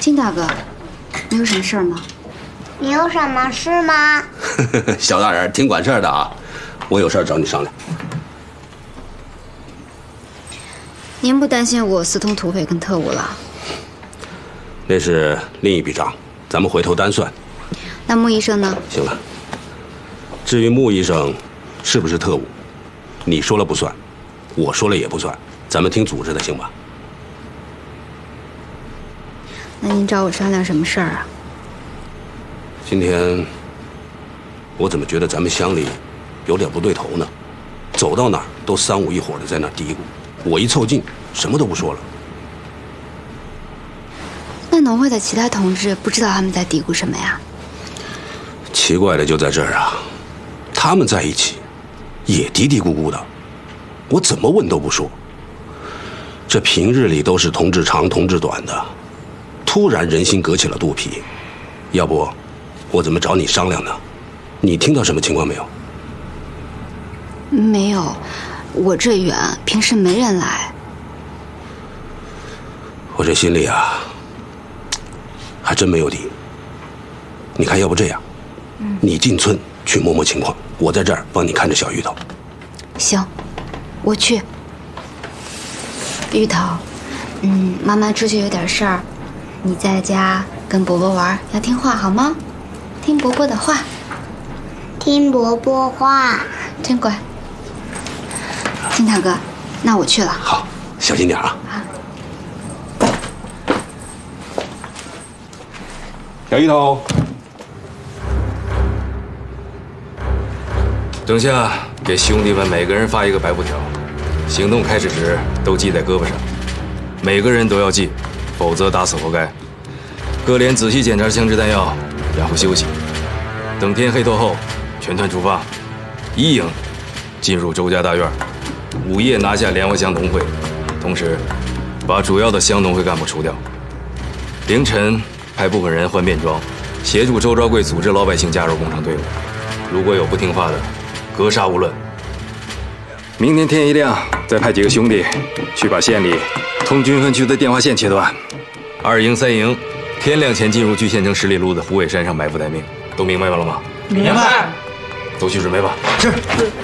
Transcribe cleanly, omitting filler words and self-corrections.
金大哥，你有什么事儿吗？ 你有什么事吗？ 小大人挺管事儿的啊，我有事儿找你商量。 您不担心我私通土匪跟特务了？ 那是另一笔账，咱们回头单算。 那穆医生呢？ 行了，至于穆医生是不是特务，你说了不算，我说了也不算，咱们听组织的，行吧？ 那您找我商量什么事儿啊？ 今天我怎么觉得咱们乡里有点不对头呢？走到哪儿都三五一伙的在那嘀咕，我一凑近，什么都不说了。 那农会的其他同志不知道他们在嘀咕什么呀？ 奇怪的就在这儿啊，他们在一起也嘀嘀咕咕的，我怎么问都不说。这平日里都是同志长同志短的，突然人心隔起了肚皮，要不我怎么找你商量呢？你听到什么情况没有？ 没有，我这远，平时没人来。 我这心里啊，还真没有底。你看，要不这样，你进村去摸摸情况，我在这儿帮你看着小芋头。 行，我去。芋头，妈妈出去有点事儿，你在家跟伯伯玩，要听话好吗？听伯伯的话。 听伯伯话。 真乖。金大哥，那我去了。 好，小心点啊。小芋头。 等下给兄弟们每个人发一个白布条，行动开始时都系在胳膊上，每个人都要系，否则打死活该。各连仔细检查枪支弹药，然后休息。等天黑透后，全团出发，一营进入周家大院，午夜拿下莲花乡农会，同时把主要的乡农会干部除掉。凌晨派部分人换便装，协助周昭贵组织老百姓加入工厂队伍。如果有不听话的，格杀勿论。明天天一亮，再派几个兄弟去把县里通军分区的电话线切断。2营、3营，天亮前进入距县城10里路的虎尾山上埋伏待命，都明白了吗？ 明白。 都去准备吧。 是。